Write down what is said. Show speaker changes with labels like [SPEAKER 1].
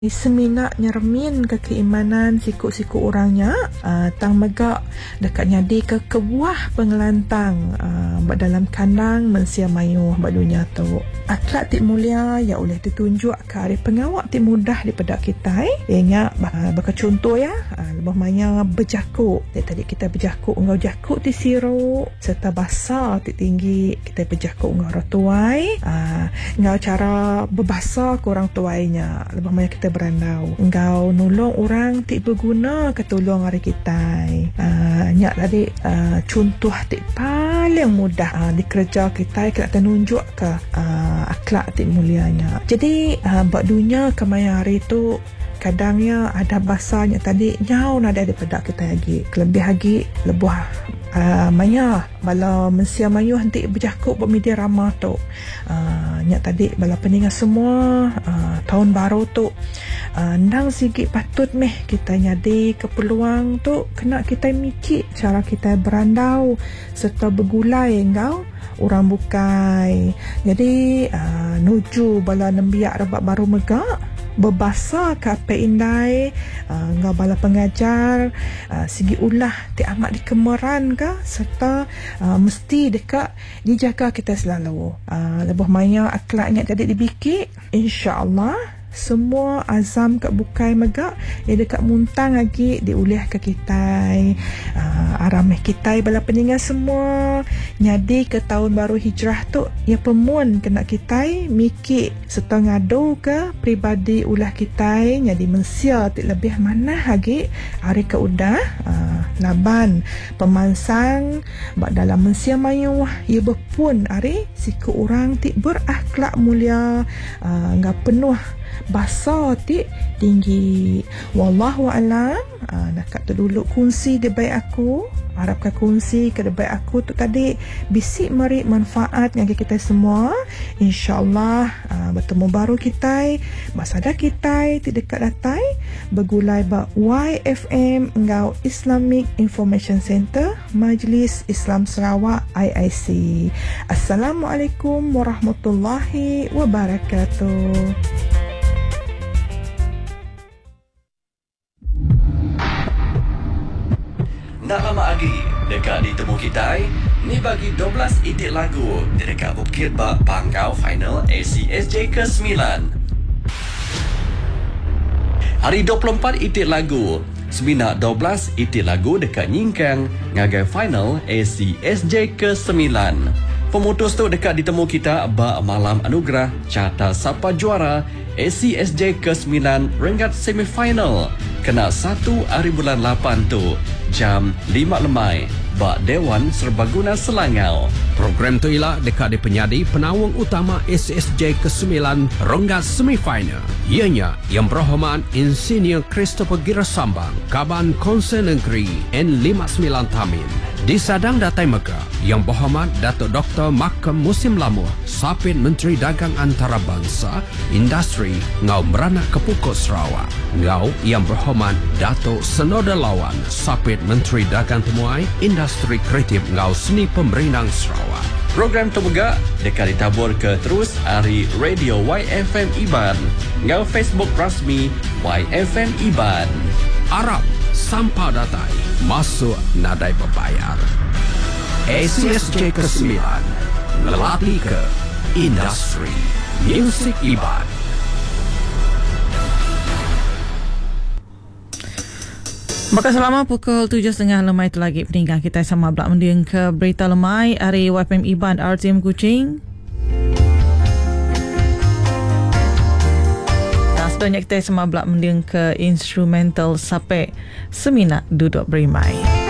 [SPEAKER 1] Seminak nyermin ke keimanan siku-siku orangnya tang megak dekat nyadi ke kebuah pengelantang dalam kandang mensia mayuh bak dunia tu. Akhlak tik mulia ya oleh ditunjuk ke hari pengawak tik mudah daripada kita. Ingat baka contoh ya, lebih maya berjakuk. Tadi kita berjakuk engkau jakuk ti siruk serta basah tik tinggi kita berjakuk engkau orang tuai. Engkau cara berbahasa ke orang tuainya. Lebih maya kita berandau. Engkau nolong orang tik berguna ke tolong hari kita. Nyak tadi contoh tik paling mudah di kerja kita kita tunjuk ke akhlak tik mulianya. Jadi buat dunia kemaya hari tu kadangnya ada bahasanya tadi nyau nada daripada kita lagi. Kelebih lagi lebuh maya bala mensia mayuh nanti berjakuk buat media ramah tu. Nyak tadi bala peningat semua tahun baru tu ndang sikit patut meh kita nyadi keperluan tu kena kita mikir cara kita berandau serta bergulai engkau orang bukai. Jadi nuju bala nembiak rabat baru megak berbahasa ke apa indai ngau bala pengajar segi ulah ti amat dikemeran ke serta mesti dekat dijaga kita selalu. Lebih maya akhlaknya jadi dibikir, insya-Allah semua azam kat bukai megak ya dekat muntang lagi diulih ke kita. Arameh kita bala peningat semua nyadi ke tahun baru hijrah tu ya pemun kena kita mikir serta ngadu ke pribadi ulah kita nyadi mensia tik lebih mana lagi hari ke udah laban pemansang bak dalam mensia mayuh ya berpun hari siku orang tik berakhlak mulia ngah penuh bahasa tik tinggi. Wallahu alam. Nak tu dulu kongsi di baik aku. Harapkan kongsi ke baik aku tu tadi bisik mari manfaat dengan kita semua. InsyaAllah bertemu baru kita basada kita tidak dekat datai bergulai ba YFM engau Islamic Information Center Majlis Islam Sarawak IIC. Assalamualaikum warahmatullahi wabarakatuh.
[SPEAKER 2] Tak lama lagi dekat ditemu kita ni bagi 12 itik lagu dekat bukit bak pangkau final ACSJ ke-9. Hari 24 itik lagu seminak 12 itik lagu dekat Nyingkang ngagai final ACSJ ke-9. Pemutus tu dekat ditemu kita bak malam anugerah carta siapa juara ACSJ ke-9 Rengat semifinal kena 1 hari bulan 8 tu jam 5 lemai bak Dewan Serbaguna Selangau.
[SPEAKER 3] Program tu ialah dekat di penyadi penawang utama ACSJ ke-9 Rengat semifinal. Ianya yang berhormat Insinyur Christopher Girasambang Kaban Konsen Negeri N59 Tamin. Disadang Datai Mega yang berhormat Datuk Dr. Makam Musim Lamuh Sapit Menteri Dagang Antarabangsa Industri Ngau Meranak Kepukut Sarawak. Ngau yang berhormat Datuk Senoda Lawan Sapit Menteri Dagang Temuai Industri Kreatif Ngau Seni Pemerinang Sarawak.
[SPEAKER 2] Program Temegak dekat ditabur ke terus hari Radio YFM Iban ngau Facebook rasmi YFM Iban.
[SPEAKER 3] Arab sampah datai masuk nadai berbayar. ACSJ ke-9 melatih ke industri muzik Iban.
[SPEAKER 4] Maka selama pukul 7.30 lemai itu lagi peninggal kita sama belak mendiang ke berita lemai hari YFM Iban RTM Kuching. Dan sebenarnya kita sama belak mendiang ke instrumental sampai semina duduk berimai.